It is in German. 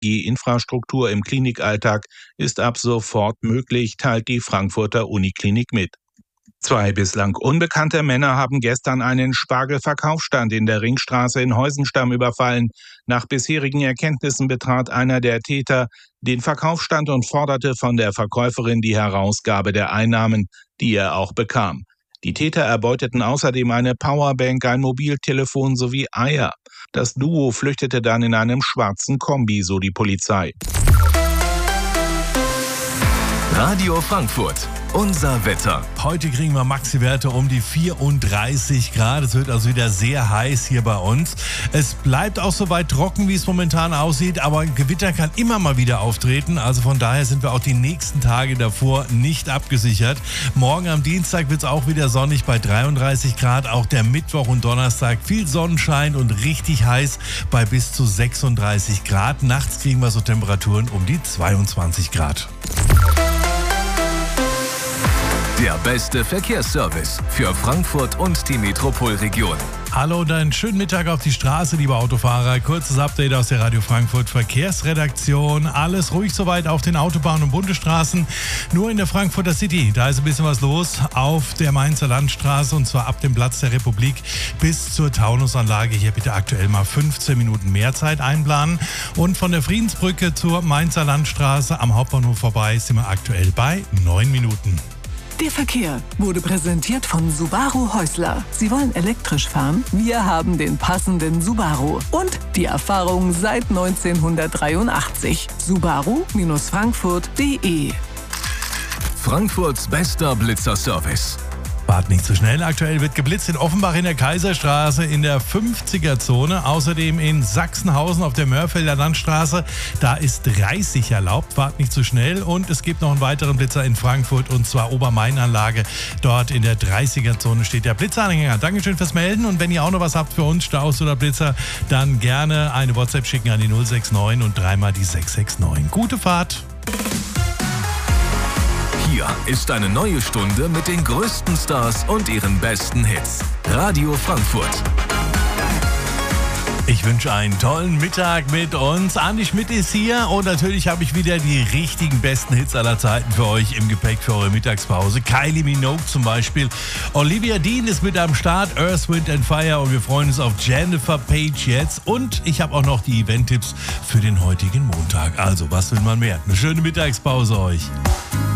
5G-Infrastruktur im Klinikalltag ist ab sofort möglich, teilt die Frankfurter Uniklinik mit. 2 bislang unbekannte Männer haben gestern einen Spargelverkaufsstand in der Ringstraße in Heusenstamm überfallen. Nach bisherigen Erkenntnissen betrat einer der Täter den Verkaufsstand und forderte von der Verkäuferin die Herausgabe der Einnahmen, die er auch bekam. Die Täter erbeuteten außerdem eine Powerbank, ein Mobiltelefon sowie Eier. Das Duo flüchtete dann in einem schwarzen Kombi, so die Polizei. Radio Frankfurt. Unser Wetter. Heute kriegen wir Maxi-Werte um die 34 Grad. Es wird also wieder sehr heiß hier bei uns. Es bleibt auch so weit trocken, wie es momentan aussieht, aber Gewitter kann immer mal wieder auftreten. Also von daher sind wir auch die nächsten Tage davor nicht abgesichert. Morgen am Dienstag wird es auch wieder sonnig bei 33 Grad. Auch der Mittwoch und Donnerstag viel Sonnenschein und richtig heiß bei bis zu 36 Grad. Nachts kriegen wir so Temperaturen um die 22 Grad. Der beste Verkehrsservice für Frankfurt und die Metropolregion. Hallo und einen schönen Mittag auf die Straße, liebe Autofahrer. Kurzes Update aus der Radio Frankfurt Verkehrsredaktion. Alles ruhig soweit auf den Autobahnen und Bundesstraßen. Nur in der Frankfurter City, da ist ein bisschen was los. Auf der Mainzer Landstraße und zwar ab dem Platz der Republik bis zur Taunusanlage. Hier bitte aktuell mal 15 Minuten mehr Zeit einplanen. Und von der Friedensbrücke zur Mainzer Landstraße am Hauptbahnhof vorbei sind wir aktuell bei 9 Minuten. Der Verkehr wurde präsentiert von Subaru Häusler. Sie wollen elektrisch fahren? Wir haben den passenden Subaru. Und die Erfahrung seit 1983. Subaru-Frankfurt.de. Frankfurts bester Blitzerservice. Fahrt nicht zu schnell. Aktuell wird geblitzt in Offenbach in der Kaiserstraße in der 50er-Zone. Außerdem in Sachsenhausen auf der Mörfelder Landstraße. Da ist 30 erlaubt. Fahrt nicht zu schnell. Und es gibt noch einen weiteren Blitzer in Frankfurt und zwar Obermain-Anlage. Dort in der 30er-Zone steht der Blitzeranhänger. Dankeschön fürs Melden. Und wenn ihr auch noch was habt für uns, Staus oder Blitzer, dann gerne eine WhatsApp schicken an die 069 und dreimal die 669. Gute Fahrt! Hier ist eine neue Stunde mit den größten Stars und ihren besten Hits. Radio Frankfurt. Ich wünsche einen tollen Mittag mit uns. Andi Schmidt ist hier und natürlich habe ich wieder die richtigen besten Hits aller Zeiten für euch im Gepäck für eure Mittagspause. Kylie Minogue zum Beispiel. Olivia Dean ist mit am Start, Earth, Wind and Fire und wir freuen uns auf Jennifer Page jetzt. Und ich habe auch noch die Event-Tipps für den heutigen Montag. Also, was will man mehr? Eine schöne Mittagspause euch.